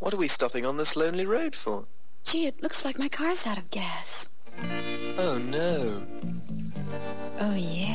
What are we stopping on this lonely road for? Gee, it looks like my car's out of gas. Oh, no. Oh, yeah.